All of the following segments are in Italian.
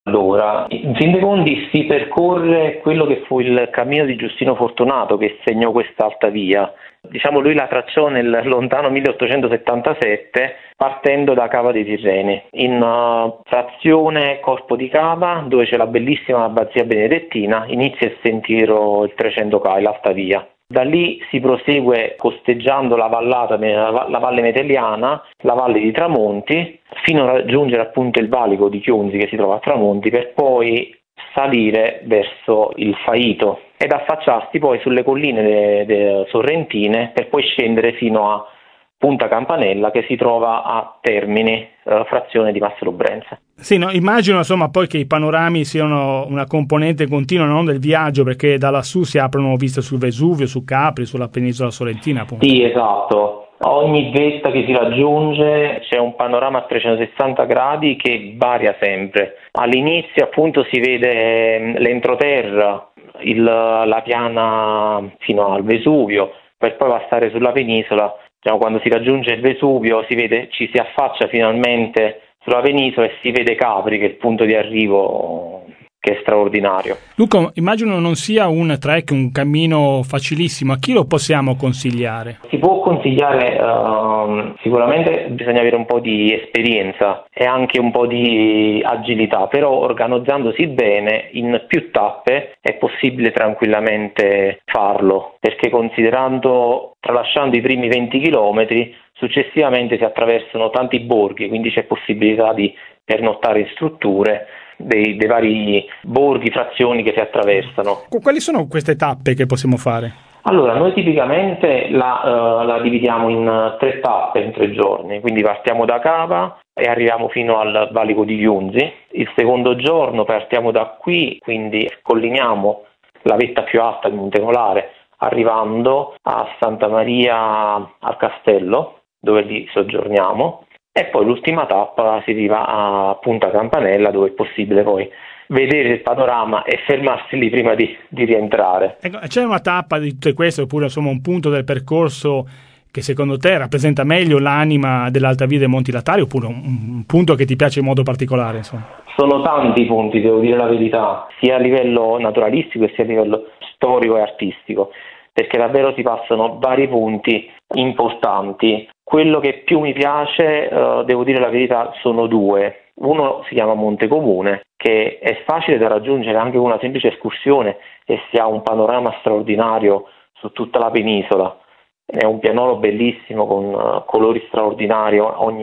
Allora, in fin dei conti si percorre quello che fu il cammino di Giustino Fortunato che segnò quest'alta via. Diciamo, lui la tracciò nel lontano 1877 partendo da Cava dei Tirreni, in frazione Corpo di Cava, dove c'è la bellissima abbazia benedettina, inizia il sentiero il 300 km, l'alta via. Da lì si prosegue costeggiando la vallata, la Valle Metelliana, la Valle di Tramonti, fino a raggiungere appunto il valico di Chionzi che si trova a Tramonti, per poi salire verso il Faito ed affacciarsi poi sulle colline sorrentine per poi scendere fino a Punta Campanella che si trova a Termini, frazione di Massalobrenza. Sì, no, immagino insomma poi che i panorami siano una componente continua, non, del viaggio, perché da lassù si aprono viste sul Vesuvio, su Capri, sulla penisola sorrentina appunto. Sì, esatto. Ogni vetta che si raggiunge c'è un panorama a 360 gradi che varia sempre. All'inizio appunto si vede l'entroterra, la piana fino al Vesuvio, per poi passare sulla penisola. Quando si raggiunge il Vesuvio si vede, ci si affaccia finalmente sulla penisola e si vede Capri, che è il punto di arrivo, che è straordinario. Luca, immagino non sia un trek, un cammino facilissimo. A chi lo possiamo consigliare? Si può consigliare, sicuramente bisogna avere un po' di esperienza e anche un po' di agilità, però organizzandosi bene in più tappe è possibile tranquillamente farlo, perché tralasciando i primi 20 chilometri, successivamente si attraversano tanti borghi, quindi c'è possibilità di pernottare in strutture dei vari borghi, frazioni che si attraversano. Quali sono queste tappe che possiamo fare? Allora, noi tipicamente la dividiamo in 3 tappe in 3 giorni, quindi partiamo da Cava e arriviamo fino al valico di Chiunzi. Il secondo giorno partiamo da qui, quindi colliniamo la vetta più alta di Montecolare, arrivando a Santa Maria al Castello, dove lì soggiorniamo, e poi l'ultima tappa si arriva a Punta Campanella, dove è possibile poi vedere il panorama e fermarsi lì prima di rientrare. Ecco, c'è una tappa di tutte queste, oppure insomma un punto del percorso che secondo te rappresenta meglio l'anima dell'Alta Via dei Monti Lattari, oppure un punto che ti piace in modo particolare? Insomma? Sono tanti punti, devo dire la verità, sia a livello naturalistico sia a livello storico e artistico, perché davvero si passano vari punti importanti. Quello che più mi piace, devo dire la verità, sono 2. Uno si chiama Monte Comune, che è facile da raggiungere anche con una semplice escursione e si ha un panorama straordinario su tutta la penisola. È un pianoro bellissimo con colori straordinari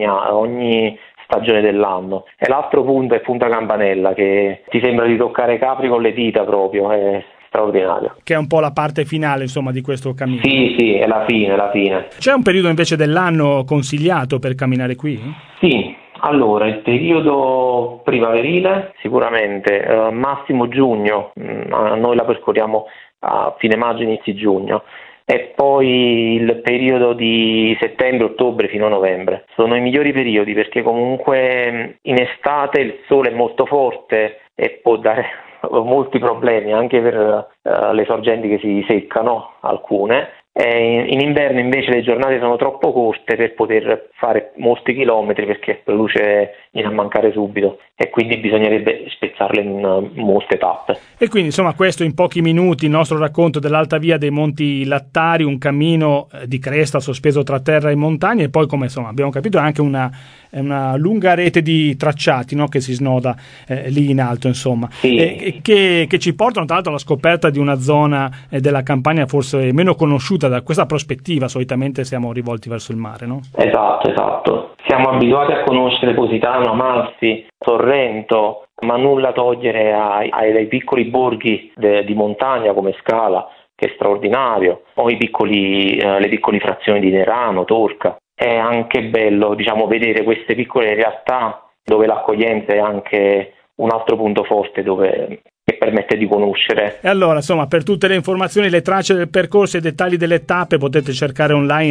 ogni stagione dell'anno. E l'altro punto è Punta Campanella, che ti sembra di toccare Capri con le dita proprio, è straordinario. Che è un po' la parte finale, insomma, di questo cammino. Sì, è la fine. C'è un periodo invece dell'anno consigliato per camminare qui? Sì, allora il periodo primaverile sicuramente, massimo giugno, noi la percorriamo a fine maggio, inizio giugno, e poi il periodo di settembre-ottobre fino a novembre. Sono i migliori periodi perché comunque in estate il sole è molto forte e può dare molti problemi anche per le sorgenti che si seccano, alcune. In inverno invece le giornate sono troppo corte per poter fare molti chilometri, perché la luce viene a mancare subito e quindi bisognerebbe spezzarle in molte tappe. E quindi insomma questo in pochi minuti il nostro racconto dell'Alta Via dei Monti Lattari, un cammino di cresta sospeso tra terra e montagna, e poi, come insomma abbiamo capito, è anche una lunga rete di tracciati, no, che si snoda lì in alto, insomma, sì. che ci portano tra l'altro alla scoperta di una zona della campagna forse meno conosciuta da questa prospettiva. Solitamente siamo rivolti verso il mare, no? Esatto. Siamo abituati a conoscere Positano, Amalfi, Sorrento, ma nulla togliere ai piccoli borghi di montagna come Scala, che è straordinario, o le piccole frazioni di Nerano, Torca. È anche bello, vedere queste piccole realtà dove l'accoglienza è anche un altro punto forte che permette di conoscere. E allora, insomma, per tutte le informazioni, le tracce del percorso e i dettagli delle tappe potete cercare online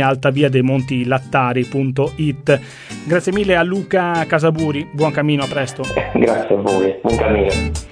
altaviadeimontilattari.it. Grazie mille a Luca Casaburi, buon cammino, a presto. Grazie a voi, buon cammino.